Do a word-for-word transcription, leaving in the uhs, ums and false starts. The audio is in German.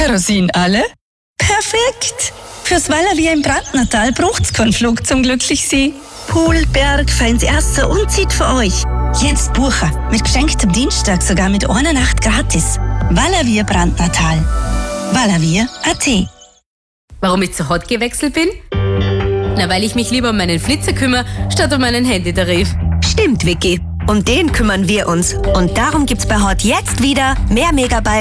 Kerosin alle? Perfekt! Fürs Valavier im Brandnertal braucht's keinen Flug zum Glücklichsein. Pool, Berg, feins Erste und Zieht für euch. Jetzt buchen. Mit geschenktem Dienstag sogar mit einer Nacht gratis. Valavier Brandnertal. Valavier Punkt at. Warum ich zu Hot gewechselt bin? Na, weil ich mich lieber um meinen Flitzer kümmere, statt um meinen Handytarif. Stimmt, Vicky. Um den kümmern wir uns. Und darum gibt's bei Hot jetzt wieder mehr Megabyte